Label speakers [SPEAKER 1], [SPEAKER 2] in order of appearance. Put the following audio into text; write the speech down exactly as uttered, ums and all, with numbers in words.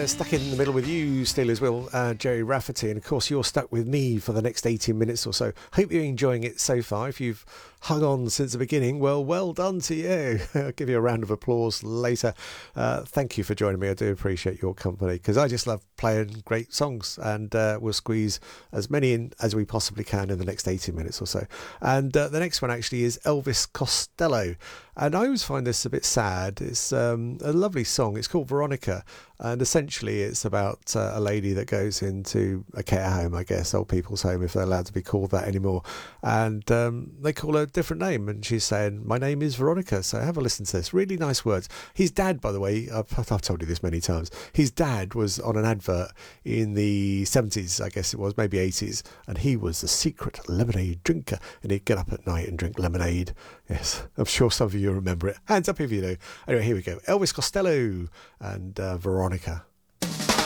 [SPEAKER 1] stuck in the middle with you still as well, uh, Jerry Rafferty, and of course you're stuck with me for the next eighteen minutes or so. Hope you're enjoying it so far. If you've hung on since the beginning, well, well done to you. I'll give you a round of applause later. Uh, thank you for joining me. I do appreciate your company, because I just love playing great songs, and uh, we'll squeeze as many in as we possibly can in the next eighteen minutes or so. And uh, the next one actually is Elvis Costello, and I always find this a bit sad. It's um, a lovely song. It's called Veronica, and essentially it's about uh, a lady that goes into a care home, I guess, old people's home, if they're allowed to be called that anymore, and um, they call her a different name, and she's saying, my name is Veronica. So have a listen to this. Really nice words. His dad, by the way, I've, I've told you this many times, his dad was on an advert in the seventies, I guess it was, maybe eighties, and he was the secret lemonade drinker, and he'd get up at night and drink lemonade. Yes, I'm sure some of you remember it. Hands up if you do. Anyway, here we go. Elvis Costello and uh, Veronica.